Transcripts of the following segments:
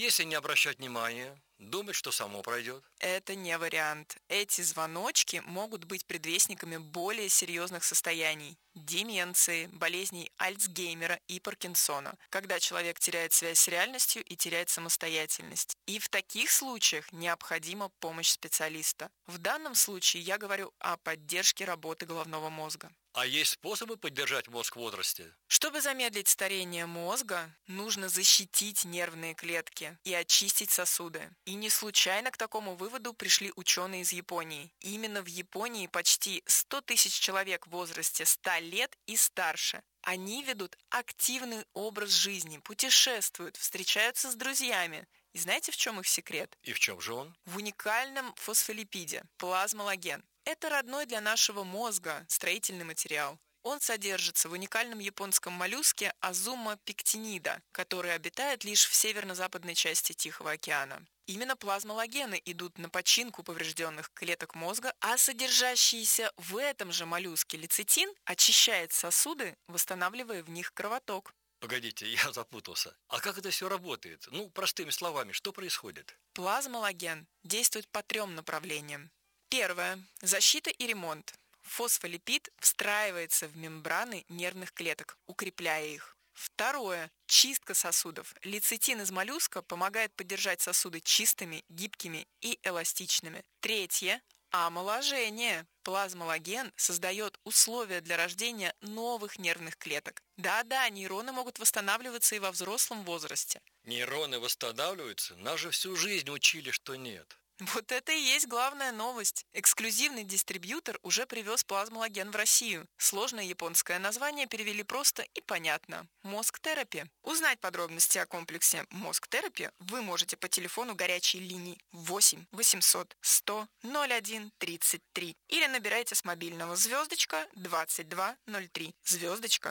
если не обращать внимания, думать, что само пройдет? Это не вариант. Эти звоночки могут быть предвестниками более серьезных состояний – деменции, болезней Альцгеймера и Паркинсона, когда человек теряет связь с реальностью и теряет самостоятельность. И в таких случаях необходима помощь специалиста. В данном случае я говорю о поддержке работы головного мозга. А есть способы поддержать мозг в возрасте? Чтобы замедлить старение мозга, нужно защитить нервные клетки и очистить сосуды. И не случайно к такому выводу пришли ученые из Японии. Именно в Японии почти 100 тысяч человек в возрасте 100 лет и старше. Они ведут активный образ жизни, путешествуют, встречаются с друзьями. И знаете, в чем их секрет? И в чем же он? В уникальном фосфолипиде – плазмолаген. Это родной для нашего мозга строительный материал. Он содержится в уникальном японском моллюске Азума пектинида, который обитает лишь в северно-западной части Тихого океана. Именно плазмолагены идут на починку поврежденных клеток мозга, а содержащийся в этом же моллюске лецитин очищает сосуды, восстанавливая в них кровоток. Погодите, я запутался. А как это все работает? Простыми словами, что происходит? Плазмолаген действует по 3 направлениям. Первое – защита и ремонт. Фосфолипид встраивается в мембраны нервных клеток, укрепляя их. Второе – чистка сосудов. Лецитин из моллюска помогает поддержать сосуды чистыми, гибкими и эластичными. Третье – омоложение. Плазмолаген создает условия для рождения новых нервных клеток. Да-да, нейроны могут восстанавливаться и во взрослом возрасте. Нейроны восстанавливаются? Нас же всю жизнь учили, что нет. Вот это и есть главная новость. Эксклюзивный дистрибьютор уже привез плазмолаген в Россию. Сложное японское название перевели просто и понятно. Мозг-терапи. Узнать подробности о комплексе Мозг-терапи вы можете по телефону горячей линии 8 800 100 01 33 или набирайте с мобильного звездочка 2203. Звездочка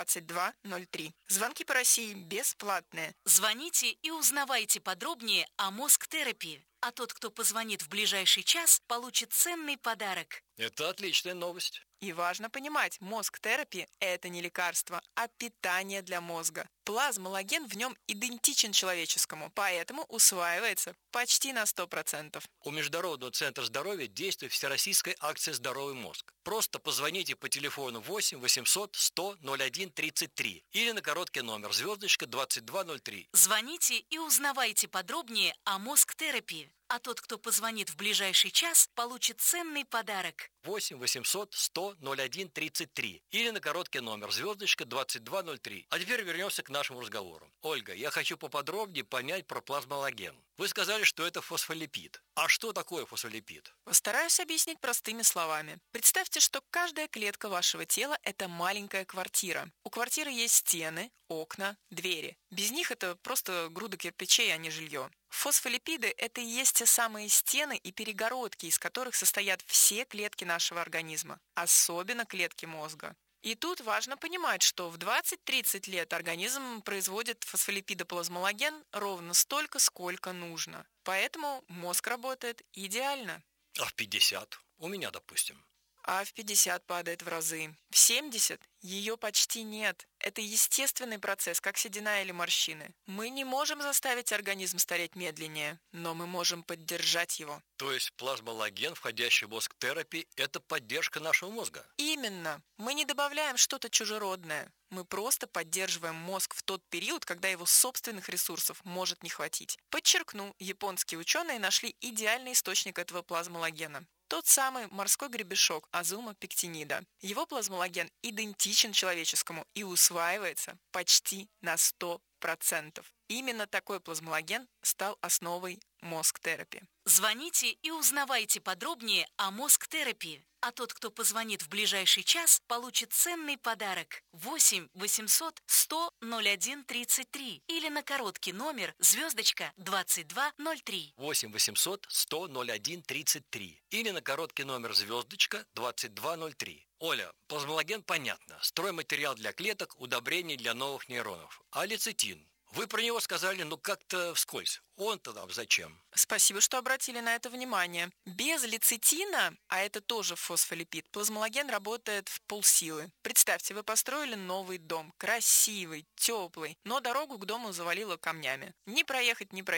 2203. Звонки по России бесплатные. Звоните и узнавайте подробнее о Мозг-терапи. А тот, кто позвонит в ближайший час, получит ценный подарок. Это отличная новость. И важно понимать, мозг-терапи – это не лекарство, а питание для мозга. Плазмолаген в нем идентичен человеческому, поэтому усваивается почти на 100%. У Международного центра здоровья действует всероссийская акция «Здоровый мозг». Просто позвоните по телефону 8 800 100 01 33 или на короткий номер звездочка 2203. Звоните и узнавайте подробнее о Мозг-терапи. А тот, кто позвонит в ближайший час, получит ценный подарок. 8 800 100 01 33 или на короткий номер звездочка 2203. А теперь вернемся к нашему разговору. Ольга, я хочу поподробнее понять про плазмолаген. Вы сказали, что это фосфолипид. А что такое фосфолипид? Постараюсь объяснить простыми словами. Представьте, что каждая клетка вашего тела – это маленькая квартира. У квартиры есть стены, окна, двери. Без них это просто груда кирпичей, а не жилье. Фосфолипиды – это и есть те самые стены и перегородки, из которых состоят все клетки нашего организма, особенно клетки мозга. И тут важно понимать, что в 20-30 лет организм производит фосфолипидоплазмолаген ровно столько, сколько нужно. Поэтому мозг работает идеально. А в 50? У меня, допустим. А в 50 падает в разы. В 70 ее почти нет. Это естественный процесс, как седина или морщины. Мы не можем заставить организм стареть медленнее, но мы можем поддержать его. То есть плазмолаген, входящий в мозг-терапи, это поддержка нашего мозга? Именно. Мы не добавляем что-то чужеродное. Мы просто поддерживаем мозг в тот период, когда его собственных ресурсов может не хватить. Подчеркну, японские ученые нашли идеальный источник этого плазмолагена. Тот самый морской гребешок Азума пектинида. Его плазмолаген идентичен человеческому и усваивается почти на 100%. Именно такой плазмолаген стал основой мозг-терапи. Звоните и узнавайте подробнее о Мозг-терапи. А тот, кто позвонит в ближайший час, получит ценный подарок. 8 800 100 01 33 или на короткий номер звездочка 2203. 8 800 100 01 33 или на короткий номер звездочка 2203. Оля, плазмолаген понятно. Стройматериал для клеток, удобрение для новых нейронов. А лецитин? Вы про него сказали, как-то вскользь. Он-то нам зачем? Спасибо, что обратили на это внимание. Без лецитина, а это тоже фосфолипид, плазмолаген работает в полсилы. Представьте, вы построили новый дом, красивый, теплый, но дорогу к дому завалило камнями. Ни проехать, ни пройти